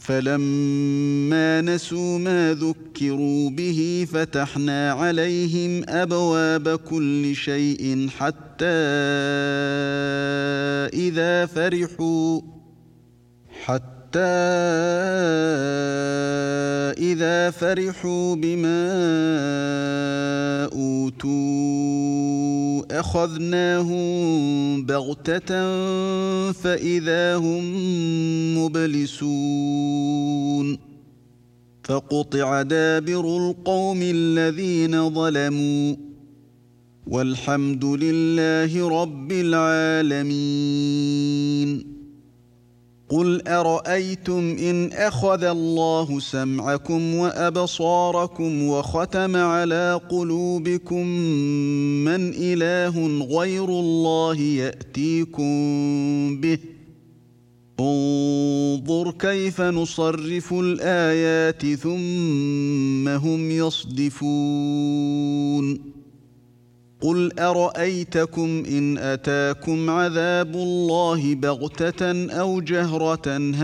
فَلَمَّا نَسُوا مَا ذُكِّرُوا بِهِ فَتَحْنَا عَلَيْهِمْ أَبْوَابَ كُلِّ شَيْءٍ حَتَّى إِذَا فَرِحُوا بِمَا أُوتُوا أَخَذْنَاهُم بَغْتَةً فَإِذَا هُم مُّبْلِسُونَ فَقُطِعَ دَابِرُ الْقَوْمِ الَّذِينَ ظَلَمُوا وَالْحَمْدُ لِلَّهِ رَبِّ الْعَالَمِينَ. قُلْ أَرَأَيْتُمْ إِنْ أَخَذَ اللَّهُ سَمْعَكُمْ وَأَبْصَارَكُمْ وَخَتَمَ عَلَى قُلُوبِكُم مَّنْ إِلَٰهٌ غَيْرُ اللَّهِ يَأْتِيكُم بِهِ ۗ انظُرْ كَيْفَ نُصَرِّفُ الْآيَاتِ ثُمَّ هُمْ يَصْدِفُونَ. قُلْ أَرَأَيْتَكُمْ إِنْ أَتَاكُمْ عَذَابُ اللَّهِ بَغْتَةً أَوْ جَهْرَةً